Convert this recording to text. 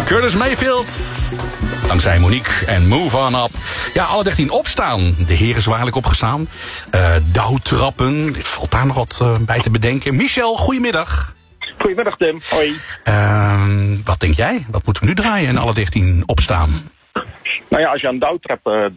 Curtis Mayfield. Dankzij Monique en Move On Up. Ja, alle 13 opstaan. De heren zwaarlijk opgestaan. Douwtrappen. Valt daar nog wat bij te bedenken. Michel, goedemiddag. Goedemiddag Tim, hoi. Wat denk jij? Wat moeten we nu draaien en alle 13 opstaan? Nou ja, als je aan douwtrap